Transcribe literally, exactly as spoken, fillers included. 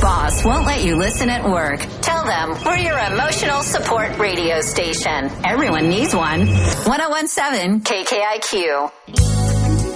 boss won't let you listen at work, tell them we're your emotional support radio station. Everyone needs one. ten seventeen K K I Q.